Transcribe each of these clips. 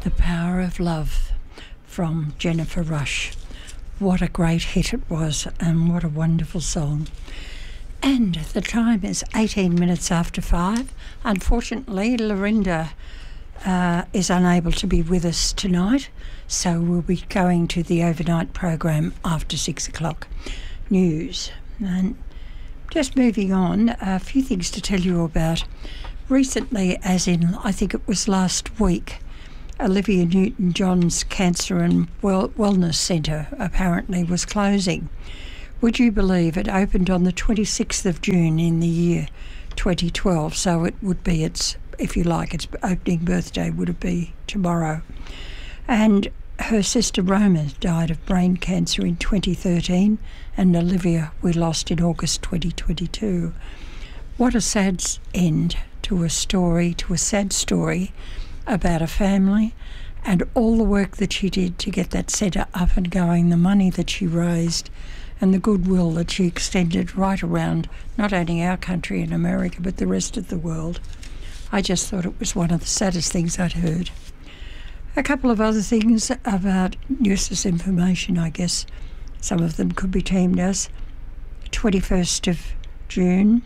The Power of Love from Jennifer Rush. What a great hit it was, and what a wonderful song. And the time is 18 minutes after 5. Unfortunately, Lorinda is unable to be with us tonight, so we'll be going to the overnight program after 6 o'clock news. And just moving on, a few things to tell you about. Recently, as in I think it was last week, Olivia Newton-John's Cancer and Wellness Centre apparently was closing. Would you believe it opened on the 26th of June in the year 2012, so it would be its opening birthday would be tomorrow. And her sister Roma died of brain cancer in 2013, and Olivia we lost in August 2022. What a sad end to a sad story about a family and all the work that she did to get that centre up and going, the money that she raised and the goodwill that she extended right around not only our country and America but the rest of the world. I just thought it was one of the saddest things I'd heard. A couple of other things about useless information, I guess. Some of them could be termed as 21st of June,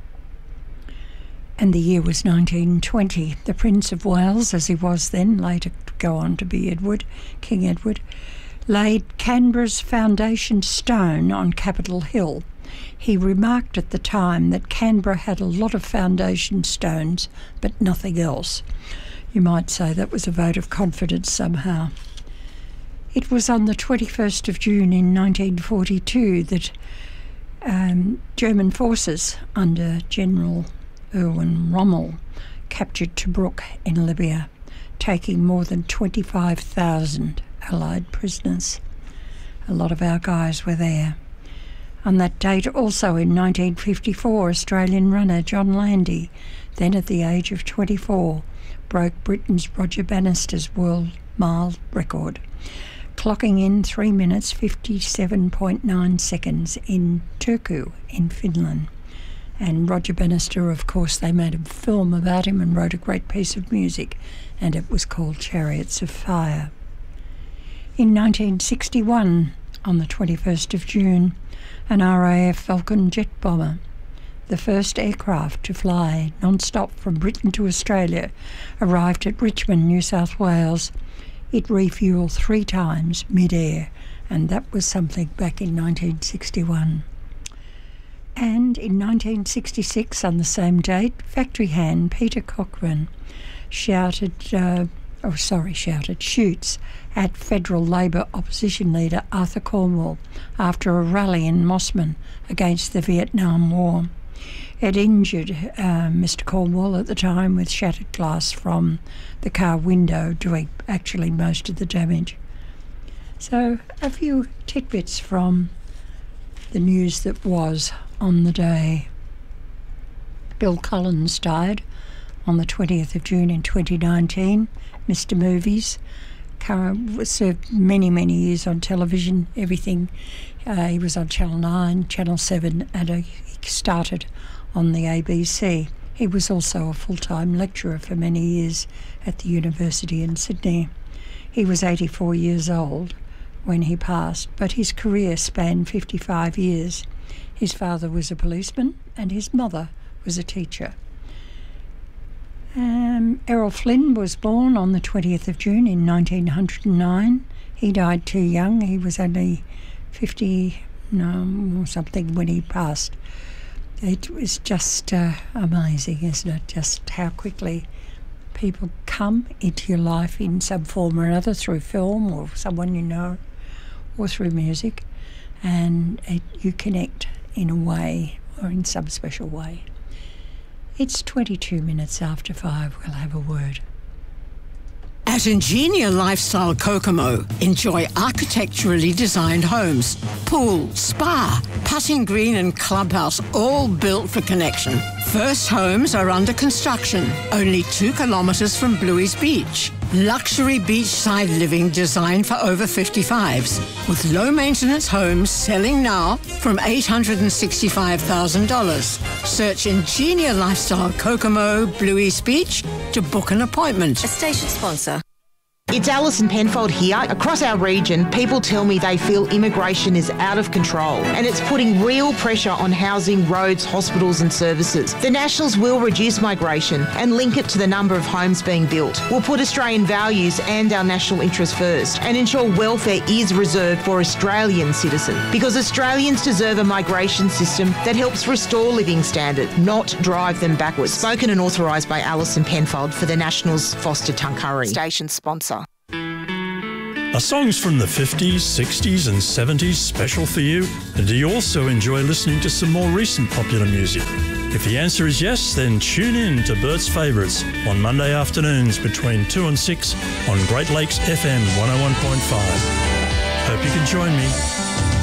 and the year was 1920. The Prince of Wales, as he was then, later to go on to be King Edward, laid Canberra's foundation stone on Capitol Hill. He remarked at the time that Canberra had a lot of foundation stones, but nothing else. You might say that was a vote of confidence somehow. It was on the 21st of June in 1942 that German forces under General Erwin Rommel captured Tobruk in Libya, taking more than 25,000 Allied prisoners. A lot of our guys were there. On that date also in 1954, Australian runner John Landy, then at the age of 24, broke Britain's Roger Bannister's world mile record, clocking in 3 minutes 57.9 seconds in Turku in Finland. And Roger Bannister, of course, they made a film about him and wrote a great piece of music, and it was called Chariots of Fire. In 1961, on the 21st of June, an RAF Falcon jet bomber, the first aircraft to fly non-stop from Britain to Australia, arrived at Richmond, New South Wales. It refueled 3 times mid-air, and that was something back in 1961. And in 1966, on the same date, factory hand Peter Cochrane shoots at federal Labor opposition leader Arthur Cornwall after a rally in Mosman against the Vietnam War. It injured Mr. Cornwall at the time with shattered glass from the car window, doing actually most of the damage. So a few tidbits from the news that was on the day. Bill Collins died on the 20th of June in 2019. Mr. Movies served many, many years on television, everything. He was on Channel 9, Channel 7, and he started on the ABC. He was also a full-time lecturer for many years at the University in Sydney. He was 84 years old when he passed, but his career spanned 55 years. His father was a policeman and his mother was a teacher. Errol Flynn was born on the 20th of June in 1909. He died too young. He was only 50 or something when he passed. It was just amazing, isn't it? Just how quickly people come into your life in some form or another, through film or someone you know, or through music, and you connect in a way or in some special way. It's 22 minutes after 5. We'll have a word. At Ingenia Lifestyle Kokomo, enjoy architecturally designed homes, pool, spa, putting green and clubhouse, all built for connection. First homes are under construction, only 2 kilometres from Bluey's Beach. Luxury beachside living designed for over 55s, with low-maintenance homes selling now from $865,000. Search Ingenia Lifestyle Kokomo, Bluey's Beach to book an appointment. A station sponsor. It's Alison Penfold here. Across our region, people tell me they feel immigration is out of control and it's putting real pressure on housing, roads, hospitals and services. The Nationals will reduce migration and link it to the number of homes being built. We'll put Australian values and our national interests first and ensure welfare is reserved for Australian citizens, because Australians deserve a migration system that helps restore living standards, not drive them backwards. Spoken and authorised by Alison Penfold for the Nationals Foster Tuncurry. Station sponsor. Are songs from the 50s, 60s and 70s special for you? And do you also enjoy listening to some more recent popular music? If the answer is yes, then tune in to Bert's Favourites on Monday afternoons between 2 and 6 on Great Lakes FM 101.5. Hope you can join me.